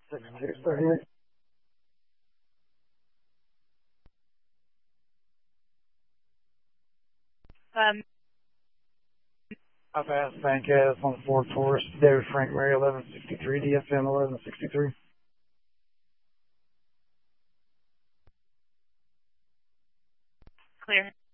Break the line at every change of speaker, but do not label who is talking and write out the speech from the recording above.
638. I've asked Bank F on Ford Taurus, David Frank Mary 1163, DFM 1163.
Clear.